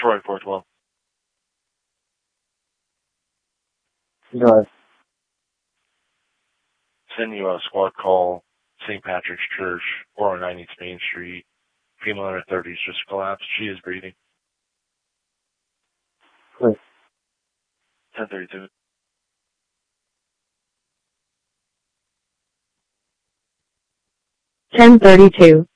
Troy 412. Go ahead. Send you a squad call, St. Patrick's Church, 409 East Main Street. Female in her 30s just collapsed. She is breathing. Please. 1032. 1032.